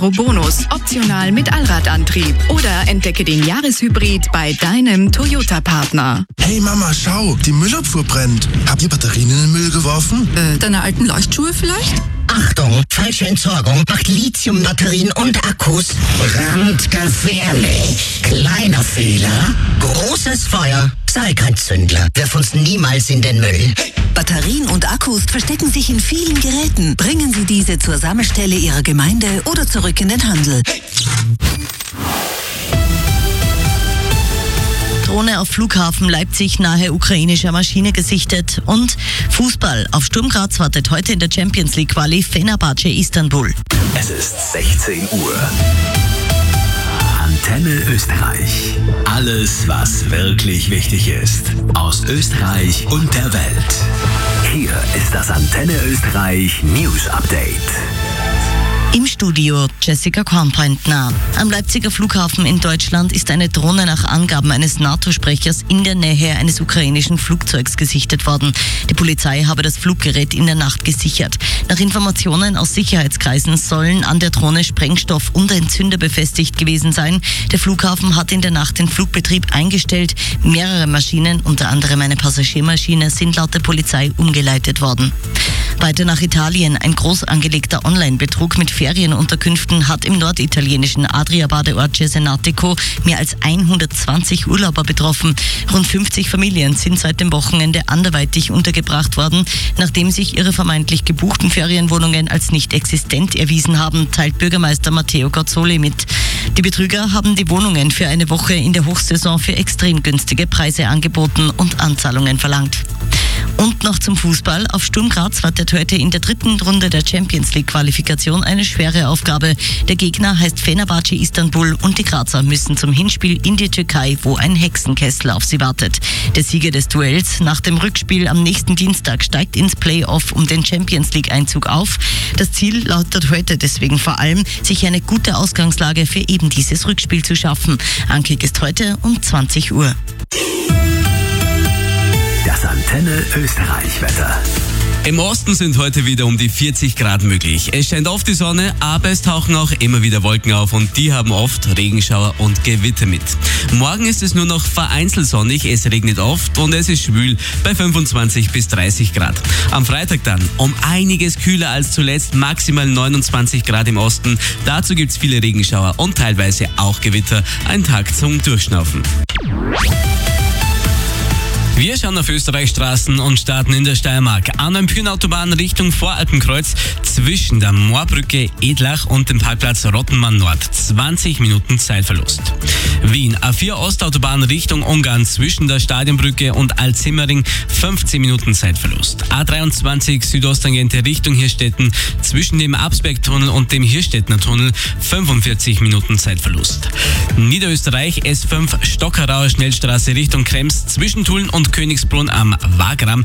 Bonus, optional mit Allradantrieb. Oder entdecke den Jahreshybrid bei deinem Toyota-Partner. Hey Mama, schau, die Müllabfuhr brennt. Habt ihr Batterien in den Müll geworfen? Deine alten Leuchtschuhe vielleicht? Achtung, falsche Entsorgung macht Lithiumbatterien und Akkus brandgefährlich. Kleiner Fehler, großes Feuer. Sei kein Zündler, wirf uns niemals in den Müll. Batterien und Akkus verstecken sich in vielen Geräten. Bringen Sie diese zur Sammelstelle Ihrer Gemeinde oder zurück in den Handel. Drohne auf Flughafen Leipzig nahe ukrainischer Maschine gesichtet und Fußball. Auf Sturm Graz wartet heute in der Champions League Quali Fenerbahce Istanbul. Es ist 16 Uhr. Antenne Österreich. Alles, was wirklich wichtig ist. Aus Österreich und der Welt. Hier ist das Antenne Österreich News Update. Im Studio Jessica Kornpointner. Am Leipziger Flughafen in Deutschland ist eine Drohne nach Angaben eines NATO-Sprechers in der Nähe eines ukrainischen Flugzeugs gesichtet worden. Die Polizei habe das Fluggerät in der Nacht gesichert. Nach Informationen aus Sicherheitskreisen sollen an der Drohne Sprengstoff und Entzünder befestigt gewesen sein. Der Flughafen hat in der Nacht den Flugbetrieb eingestellt. Mehrere Maschinen, unter anderem eine Passagiermaschine, sind laut der Polizei umgeleitet worden. Weiter nach Italien. Ein groß angelegter Online-Betrug mit Ferienunterkünften hat im norditalienischen Adria-Badeort Cesenatico mehr als 120 Urlauber betroffen. Rund 50 Familien sind seit dem Wochenende anderweitig untergebracht worden, nachdem sich ihre vermeintlich gebuchten Ferienwohnungen als nicht existent erwiesen haben, teilt Bürgermeister Matteo Gozzoli mit. Die Betrüger haben die Wohnungen für eine Woche in der Hochsaison für extrem günstige Preise angeboten und Anzahlungen verlangt. Und noch zum Fußball. Auf Sturm Graz wartet heute in der dritten Runde der Champions League Qualifikation eine schwere Aufgabe. Der Gegner heißt Fenerbahce Istanbul und die Grazer müssen zum Hinspiel in die Türkei, wo ein Hexenkessel auf sie wartet. Der Sieger des Duells nach dem Rückspiel am nächsten Dienstag steigt ins Play-Off um den Champions League Einzug auf. Das Ziel lautet heute deswegen vor allem, sich eine gute Ausgangslage für eben dieses Rückspiel zu schaffen. Ankick ist heute um 20 Uhr. Das Antenne Österreich Wetter. Im Osten sind heute wieder um die 40 Grad möglich. Es scheint oft die Sonne, aber es tauchen auch immer wieder Wolken auf und die haben oft Regenschauer und Gewitter mit. Morgen ist es nur noch vereinzelt sonnig, es regnet oft und es ist schwül bei 25 bis 30 Grad. Am Freitag dann um einiges kühler als zuletzt, maximal 29 Grad im Osten. Dazu gibt's viele Regenschauer und teilweise auch Gewitter. Ein Tag zum Durchschnaufen. Wir schauen auf Österreichstraßen und starten in der Steiermark. A9-Autobahn Richtung Voralpenkreuz zwischen der Moorbrücke Edlach und dem Parkplatz Rottenmann Nord. 20 Minuten Zeitverlust. Wien A4 Ostautobahn Richtung Ungarn zwischen der Stadionbrücke und Altsimmering 15 Minuten Zeitverlust. A23 Südosttangente Richtung Hirstetten zwischen dem Absbergtunnel und dem Hirstettner Tunnel 45 Minuten Zeitverlust. Niederösterreich S5 Stockerauer Schnellstraße Richtung Krems zwischen Tulln und Königsbrunn am Wagram